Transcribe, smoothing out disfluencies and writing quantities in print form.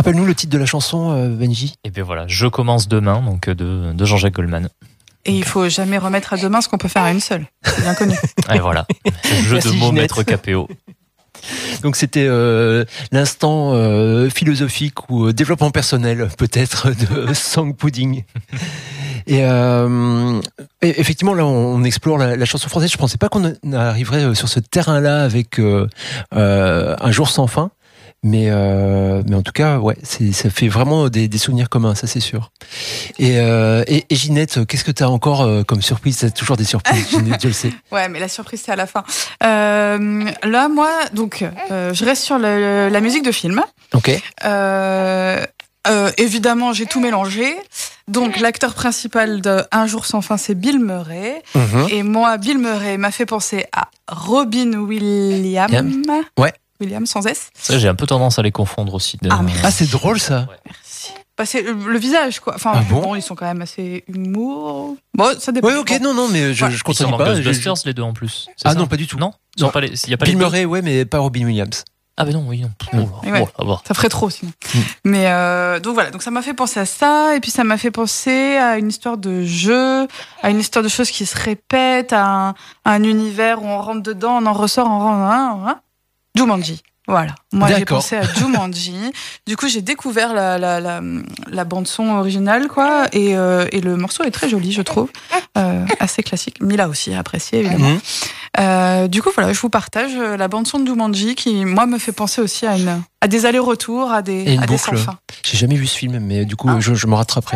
Rappelle-nous le titre de la chanson, Benji. Et bien voilà, Je commence demain, donc de Jean-Jacques Goldman. Et il faut jamais remettre à demain ce qu'on peut faire à une seule. C'est bien connu. Et voilà, jeu Merci, de mots Ginette. maître KPO. Donc c'était l'instant philosophique ou développement personnel peut-être de Song Pudding. Et effectivement là on explore la chanson française. Je pensais pas qu'on arriverait sur ce terrain-là avec Un jour sans fin. Mais en tout cas, ouais, ça fait vraiment des souvenirs communs, ça c'est sûr. Et Ginette, qu'est-ce que tu as encore comme surprise? T'as toujours des surprises, Ginette, je le sais. Ouais, mais la surprise c'est à la fin. Là, moi, donc, je reste sur la musique de film. Ok. Évidemment, j'ai tout mélangé. Donc, l'acteur principal de Un jour sans fin, c'est Bill Murray. Mhm. Et moi, Bill Murray m'a fait penser à Robin Williams. Ouais. Williams sans S. Ça, j'ai un peu tendance à les confondre aussi. Ah, c'est drôle ça. Merci. Bah, c'est le visage, quoi. Enfin, Ah bon bon, ils sont quand même assez humour. Bon, ça dépend. Ouais, ok, non, mais je Ils sont contredis dans pas. Ghostbusters, les deux en plus. C'est Ah ça non, pas du tout. Non, ils sont pas les... y a pas Bill les deux Murray, ouais, mais pas Robin Williams. Ah ben non, oui, non. Ouais. Bon. Ça ferait trop sinon. Mais donc voilà, donc ça m'a fait penser à ça, et puis ça m'a fait penser à une histoire de jeu, à une histoire de choses qui se répètent, à un univers où on rentre dedans, on en ressort, on rentre. Jumanji. Voilà. Moi, j'ai D'accord. pensé à Jumanji. Du coup, j'ai découvert la bande son originale, quoi, et le morceau est très joli, je trouve, assez classique. Mila aussi a apprécié, évidemment. Du coup, voilà, je vous partage la bande son de Jumanji qui, moi, me fait penser aussi à des allers-retours, à Et des une sans boucle. fin. J'ai jamais vu ce film, mais du coup, je me rattraperai.